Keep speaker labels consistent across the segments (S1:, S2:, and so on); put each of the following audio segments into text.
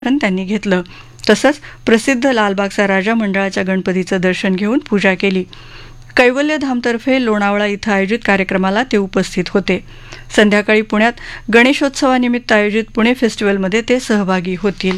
S1: त्यांनी घेतलं. तसंच प्रसिद्ध लालबागचा राजा मंडळाच्या गणपतीचं दर्शन घेऊन पूजा केली. कैवल्यधामतर्फे लोणावळा इथं आयोजित कार्यक्रमाला ते उपस्थित होते. संध्याकाळी पुण्यात गणेशोत्सवानिमित्त आयोजित पुणे फेस्टिवलमध्ये ते सहभागी होतील.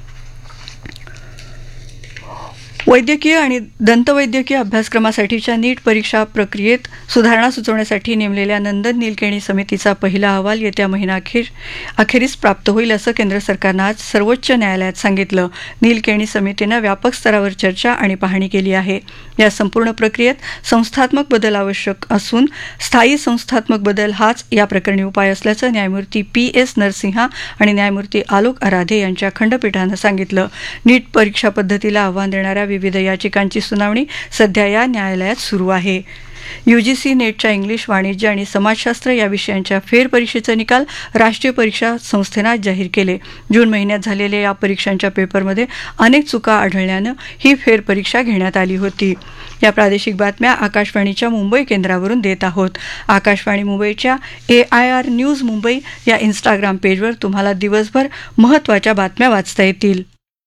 S1: वैद्यकीय आणि दंतवैद्यकीय अभ्यासक्रमासाठीच्या नीट परीक्षा प्रक्रियेत सुधारणा सुचवण्यासाठी नेमलेल्या नंदन नीलकेणी समितीचा पहिला अहवाल येत्या महिनाअखेरीस प्राप्त होईल असं केंद्र सरकारनं आज सर्वोच्च न्यायालयात सांगितलं. नीलकेणी समितीनं व्यापक स्तरावर चर्चा आणि पाहणी केली आहे. या संपूर्ण प्रक्रियेत संस्थात्मक बदल आवश्यक असून स्थायी संस्थात्मक बदल हाच या प्रकरणी उपाय असल्याचं न्यायमूर्ती PS नरसिंहा आणि न्यायमूर्ती आलोक आराधे यांच्या खंडपीठानं सांगितलं. नीट परीक्षा पद्धतीला आव्हान देणाऱ्या विविध याचिकांची सुनावणी सध्या या न्यायालयात सुरू आहे. UGC नेटच्या इंग्लिश, वाणिज्य आणि समाजशास्त्र या विषयांच्या फेरपरीक्षेचे निकाल राष्ट्रीय परीक्षा संस्थेनं जाहीर केले. जून महिन्यात झालेल्या या परीक्षांच्या पेपरमध्ये अनेक चुका आढळल्यानं ही फेरपरीक्षा घेण्यात आली होती. या प्रादेशिक बातम्या आकाशवाणीच्या मुंबई केंद्रावरून देत आहोत. आकाशवाणी मुंबईच्या AIR न्यूज मुंबई या इंस्टाग्राम पेजवर तुम्हाला दिवसभर महत्त्वाच्या बातम्या वाचता येतील.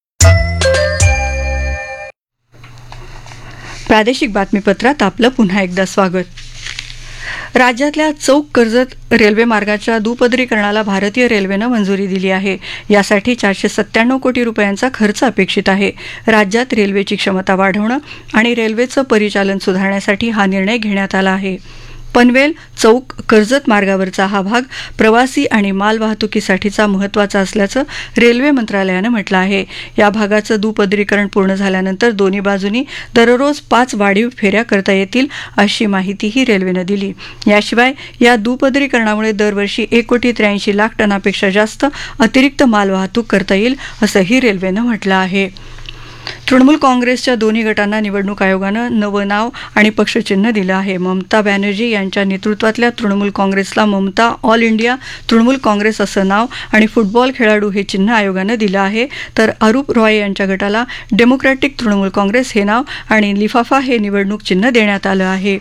S1: प्रादेशिक बातमीपत्रात आपलं पुन्हा एकदा स्वागत. राज्यातल्या चौक कर्जत रेल्वे मार्गाच्या दुपदरीकरणाला भारतीय रेल्वेनं मंजुरी दिली आहे. यासाठी 497 कोटी रुपयांचा खर्च अपेक्षित आहे. राज्यात रेल्वेची क्षमता वाढवणं आणि रेल्वेचं परिचालन सुधारण्यासाठी हा निर्णय घेण्यात आला आहे. पनवेल चौक कर्जत मार्गावरचा हा भाग प्रवासी आणि मालवाहतुकीसाठीचा महत्त्वाचा असल्याचं रेल्वे मंत्रालयानं म्हटलं आहे. या भागाचं दुपदरीकरण पूर्ण झाल्यानंतर दोन्ही बाजूंनी दररोज 5 वाढीव फेऱ्या करता येतील अशी माहितीही रेल्वेनं दिली. याशिवाय या दुपदरीकरणामुळे दरवर्षी 1,83,00,000 टनापेक्षा जास्त अतिरिक्त मालवाहतूक करता येईल असंही रेल्वेनं म्हटलं आहे. तृणमूल काँग्रेसच्या दोन्ही गटांना निवडणूक आयोगानं नवं नाव आणि पक्षचिन्ह दिलं आहे. ममता बॅनर्जी यांच्या नेतृत्वातल्या तृणमूल काँग्रेसला ममता ऑल इंडिया तृणमूल काँग्रेस असं नाव आणि फुटबॉल खेळाडू हे चिन्ह आयोगानं दिलं आहे. तर अरूप रॉय यांच्या गटाला डेमोक्रॅटिक तृणमूल काँग्रेस हे नाव आणि लिफाफा हे निवडणूक चिन्ह देण्यात आलं आहे.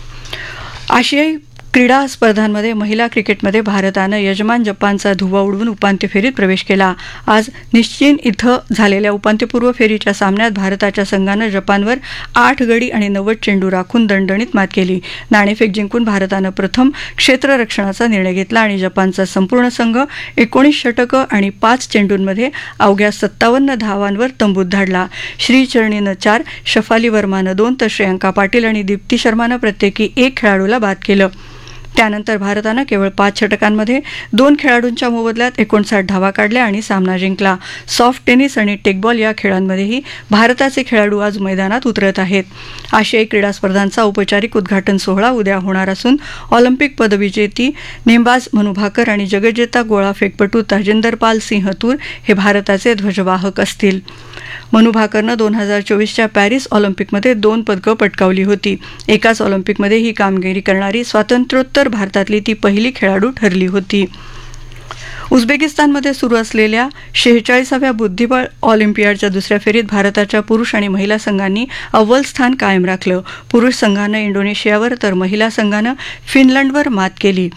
S1: आशियाई क्रीडा स्पर्धांमध्ये महिला क्रिकेटमध्ये भारतानं यजमान जपानचा धुव्वा उडवून उपांत्य फेरीत प्रवेश केला. आज निश्चिन इथं झालेल्या उपांत्यपूर्व फेरीच्या सामन्यात भारताच्या संघानं जपानवर 8 गडी आणि 90 चेंडू राखून दणदणीत मात केली. नाणेफेक जिंकून भारतानं प्रथम क्षेत्ररक्षणाचा निर्णय घेतला आणि जपानचा संपूर्ण संघ 19 षटकं आणि 5 चेंडूंमध्ये अवघ्या 57 धावांवर तंबूत धाडला. श्रीचरणीनं 4, शफाली वर्मानं 2 तर श्रेयांका पाटील आणि दीप्ती शर्मानं प्रत्येकी 1 खेळाडूला बाद केलं. त्यानंतर भारतानं केवळ 5 षटकांमध्ये 2 खेळाडूंच्या मोबदल्यात 59 धावा काढल्या आणि सामना जिंकला. सॉफ्ट टेनिस आणि टेकबॉल या खेळांमध्येही भारताचे खेळाडू आज मैदानात उतरत आहेत. आशियाई क्रीडा स्पर्धांचा औपचारिक उद्घाटन सोहळा उद्या होणार असून ऑलिम्पिक पदविजेती नेमबाज मनू भाकर आणि जगज्जेता गोळाफेकपटू ताजिंदर पाल सिंह तूर हे भारताचे ध्वजवाहक असतील. मनू भाकरनं 2024च्या पॅरिस ऑलिम्पिकमध्ये 2 पदकं पटकावली होती. एकाच ऑलिम्पिकमध्ये ही कामगिरी करणारी स्वातंत्र्योत्तर भारतातली ती पहिली खेळाडू ठरली होती. उझबेकिस्तानमध्ये सुरू असलेल्या 46व्या बुद्धिबळ ऑलिम्पियाडच्या दुसऱ्या फेरीत भारताच्या पुरुष आणि महिला संघांनी अव्वल स्थान कायम राखलं. पुरुष संघानं इंडोनेशियावर तर महिला संघानं फिनलंडवर मात केली.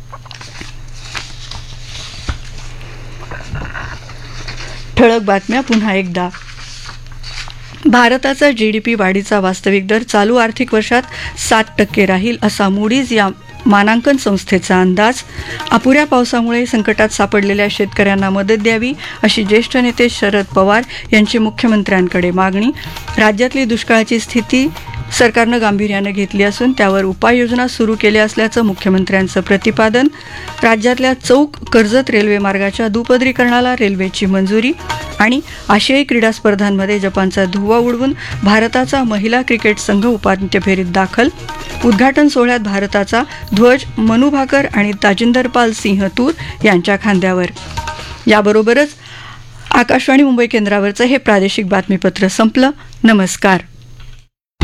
S1: ठळक बातम्या पुन्हा एकदा. भारताचा GDP वाढीचा वास्तविक दर चालू आर्थिक वर्षात 7% राहील असा मूडीज या मानांकन संस्थेचा अंदाज. अपुऱ्या पावसामुळे संकटात सापडलेल्या शेतकऱ्यांना मदत द्यावी अशी ज्येष्ठ नेते शरद पवार यांची मुख्यमंत्र्यांकडे मागणी. राज्यातली दुष्काळाची स्थिती सरकारनं गांभीर्यानं घेतली असून त्यावर उपाययोजना सुरू केल्या असल्याचं मुख्यमंत्र्यांचं प्रतिपादन. राज्यातल्या चौक कर्जत रेल्वे मार्गाच्या दुपदरीकरणाला रेल्वेची मंजुरी. आणि आशियाई क्रीडा स्पर्धांमध्ये जपानचा धुव्वा उडवून भारताचा महिला क्रिकेट संघ उपांत्य फेरीत दाखल. उद्घाटन सोहळ्यात भारताचा ध्वज मनू भाकर आणि ताजिंदर पाल सिंह तूर यांच्या खांद्यावर. याबरोबरच आकाशवाणी मुंबई केंद्रावरचं हे प्रादेशिक बातमीपत्र संपलं. नमस्कार.